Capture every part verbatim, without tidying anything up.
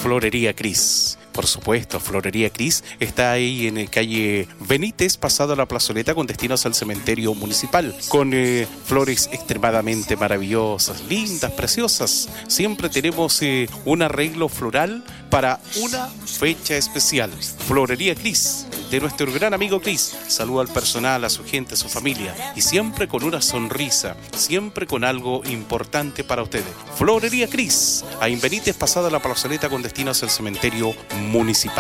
Florería Cris. Por supuesto, Florería Cris está ahí en calle Benítez, pasado a la plazoleta con destinos al cementerio municipal, con eh, flores extremadamente maravillosas, lindas, preciosas. Siempre tenemos eh, un arreglo floral para una fecha especial. Florería Cris, de nuestro gran amigo Cris. Saluda al personal, a su gente, a su familia, y siempre con una sonrisa, siempre con algo importante para ustedes. Florería Cris, ahí en Benítez, pasado a la plazoleta con destinos al cementerio municipal.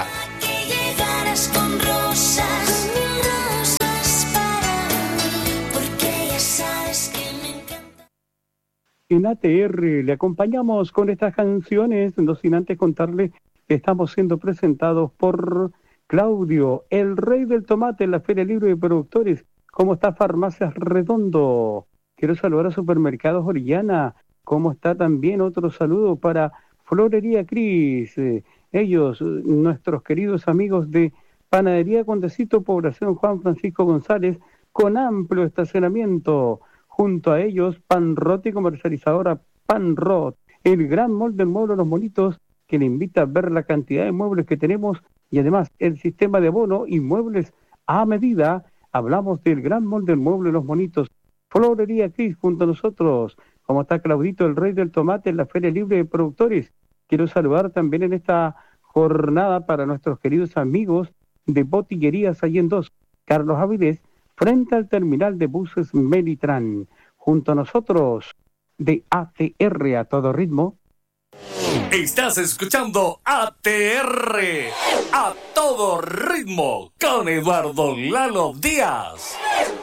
En A T R le acompañamos con estas canciones, no sin antes contarle que estamos siendo presentados por Claudio, el rey del tomate en la Feria Libre de Productores. ¿Cómo está Farmacias Redondo? Quiero saludar a Supermercados Orellana. ¿Cómo está también? Otro saludo para Florería Cris. Ellos, nuestros queridos amigos de Panadería Condecito, Población Juan Francisco González, con amplio estacionamiento. Junto a ellos, Panrot y comercializadora Panrot, el gran molde del mueble de los monitos, que le invita a ver la cantidad de muebles que tenemos y además el sistema de bono y muebles a medida. Hablamos del gran molde del mueble de los monitos. Florería Cris junto a nosotros. ¿Cómo está Claudito, el rey del tomate en la Feria Libre de Productores? Quiero saludar también en esta jornada para nuestros queridos amigos de Botillerías Allendós, Carlos Avilés, frente al terminal de buses Melitran. Junto a nosotros, de A T R a todo ritmo. Estás escuchando A T R a todo ritmo con Eduardo Lalo Díaz.